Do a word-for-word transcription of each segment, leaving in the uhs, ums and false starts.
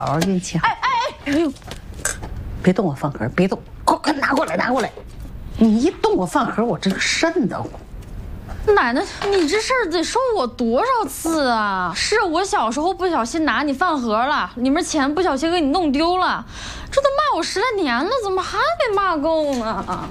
好好运气好。哎哎哎！哎呦，别动我饭盒，别动！快快拿过来，拿过来！你一动我饭盒，我这个瘆得慌。 奶奶，你这事儿得说我多少次啊？是我小时候不小心拿你饭盒了，里面钱不小心给你弄丢了，这都骂我十来年了，怎么还没骂够呢？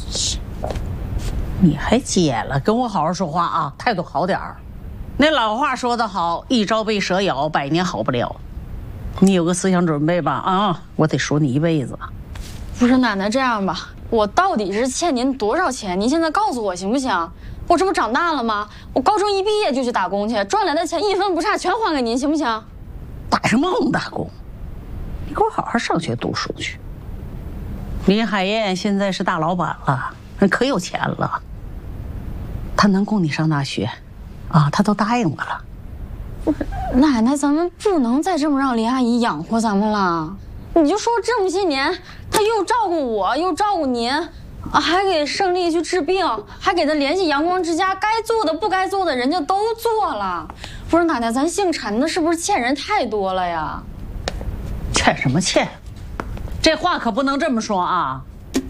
你还接了？跟我好好说话啊，态度好点儿。那老话说得好，一朝被蛇咬，百年好不了。你有个思想准备吧啊！我得说你一辈子。 不是奶奶，这样吧，我到底是欠您多少钱？您现在告诉我行不行？我这不长大了吗？我高中一毕业就去打工去，赚来的钱一分不差，全还给您，行不行？ 打什么工打工？你给我好好上学读书去。林海燕现在是大老板了，可有钱了。他能供你上大学，啊，他都答应我了。 奶奶，咱们不能再这么让林阿姨养活咱们了。你就说这么些年，她又照顾我，又照顾您。啊，还给胜利去治病，还给他联系阳光之家，该做的不该做的人家都做了。不是奶奶，咱姓陈的是不是欠人太多了呀？ 欠什么欠？这话可不能这么说啊！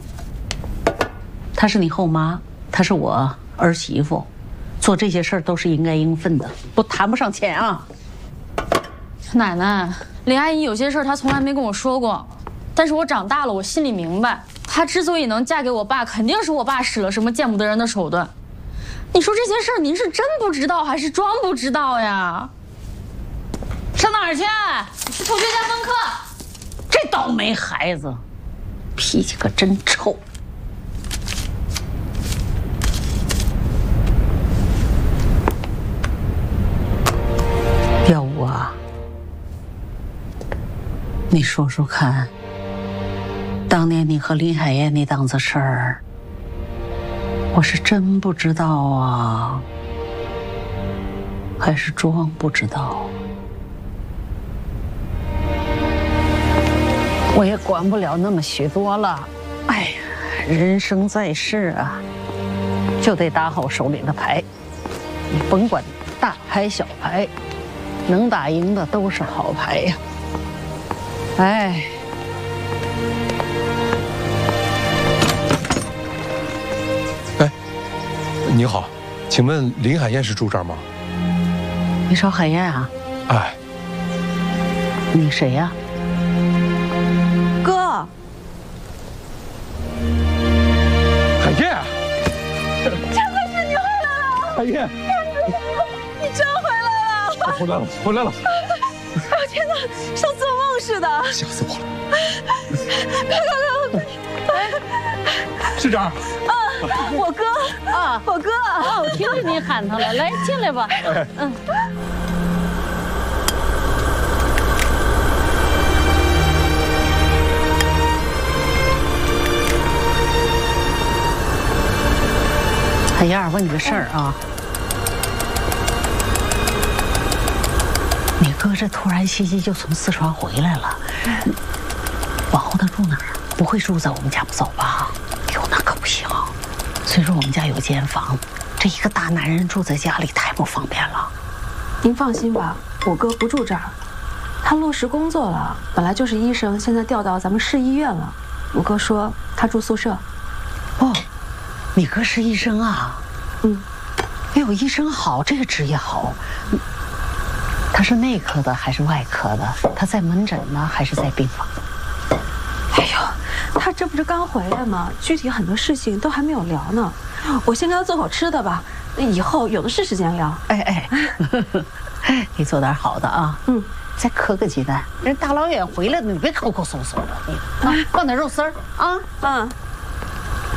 她是你后妈，她是我儿媳妇，做这些事儿都是应该应分的，都谈不上钱啊。 奶奶，林阿姨有些事儿她从来没跟我说过，但是我长大了，我心里明白。她之所以能嫁给我爸，肯定是我爸使了什么见不得人的手段。你说这些事儿，您是真不知道还是装不知道呀？上哪儿去？去同学家蹭课。 这倒霉孩子，脾气可真臭。要我啊，你说说看。当年你和林海燕那档子事儿，我是真不知道啊，还是装不知道？我也管不了那么许多了。哎呀，人生在世啊，就得打好手里的牌。你甭管大牌小牌，能打赢的都是好牌呀。哎。 你好，请问林海燕是住这儿吗？ 你找海燕啊？ 哎， 你谁呀？ 哥， 海燕， 真的是你回来了！ 海燕， 你真回来了！ 我回来了，回来了！ 哦天哪，像做梦似的！ 吓死我了！ 快快快！ 是这儿。 啊，我哥啊，我哥啊，我听着你喊他了，来进来吧。嗯。海燕，问你个事儿啊，你哥这突然袭击就从四川回来了，往后他住哪儿？不会住在我们家不走吧？哟，那可不行。虽说我们家有间房，这一个大男人住在家里太不方便了。 您放心吧，我哥不住这儿，他落实工作了，本来就是医生，现在调到咱们市医院了。我哥说他住宿舍。 哦，你哥是医生啊？ 嗯。 哎呦，医生好，这个职业好。他是内科的还是外科的？他在门诊呢，还是在病房？ 哎呦，他这不是刚回来吗？具体很多事情都还没有聊呢。我先给他做口吃的吧，以后有的是时间聊。 哎哎，你做点好的啊。嗯，再磕个鸡蛋。人大老远回来的，你别抠抠搜搜的，你啊，放点肉丝儿啊。嗯。